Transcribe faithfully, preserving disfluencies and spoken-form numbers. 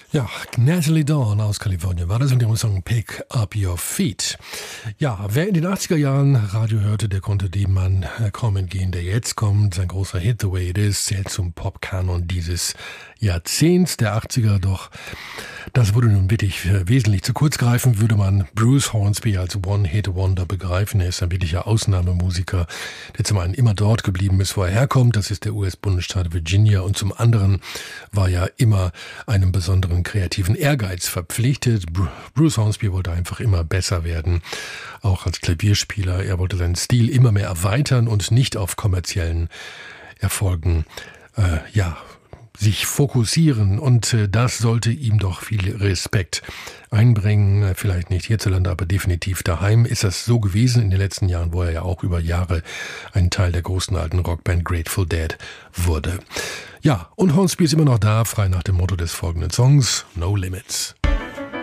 Ja, Natalie Dawn aus Kalifornien war das und ihrem Song Pick Up Your Feet. Ja, wer in den achtziger Jahren Radio hörte, der konnte dem Mann kaum entgehen, der jetzt kommt. Sein großer Hit The Way It Is zählt zum Popkanon dieses Jahrzehnts der achtziger, doch das wurde nun wirklich wesentlich zu kurz greifen, würde man Bruce Hornsby als One-Hit-Wonder begreifen. Er ist ein wirklicher Ausnahmemusiker, der zum einen immer dort geblieben ist, wo er herkommt, das ist der U S-Bundesstaat Virginia, und zum anderen war ja immer einem besonderen kreativen Ehrgeiz verpflichtet. Bruce Hornsby wollte einfach immer besser werden, auch als Klavierspieler. Er wollte seinen Stil immer mehr erweitern und nicht auf kommerziellen Erfolgen, äh, ja, sich fokussieren, und äh, das sollte ihm doch viel Respekt einbringen. Vielleicht nicht hierzulande, aber definitiv daheim ist das so gewesen in den letzten Jahren, wo er ja auch über Jahre ein Teil der großen alten Rockband Grateful Dead wurde. Ja, und Hornsby ist immer noch da, frei nach dem Motto des folgenden Songs: No Limits.